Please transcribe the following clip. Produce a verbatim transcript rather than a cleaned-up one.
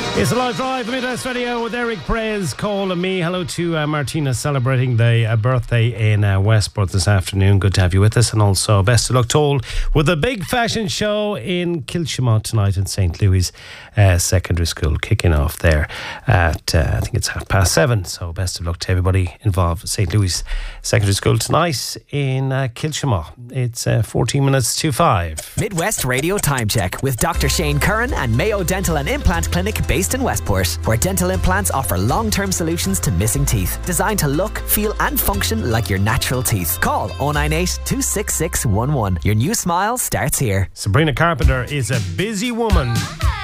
It's a live drive, the Midwest Radio with Eric Praise, Cole and me. Hello to uh, Martina celebrating the uh, birthday in uh, Westport this afternoon. Good to have you with us. And also best of luck to all with the big fashion show in Kilshima tonight in Saint Louis uh, Secondary School, kicking off there at, uh, I think it's half past seven. So best of luck to everybody involved with Saint Louis Secondary School tonight in uh, Kilshima. It's uh, fourteen minutes to five. Midwest Radio Time Check with Doctor Shane Curran and Mayo Dental and Implant Clinic based in Westport, where dental implants offer long-term solutions to missing teeth, designed to look, feel and function like your natural teeth. Call oh nine eight, two six six one one. Your new smile starts here. Sabrina Carpenter is a busy woman.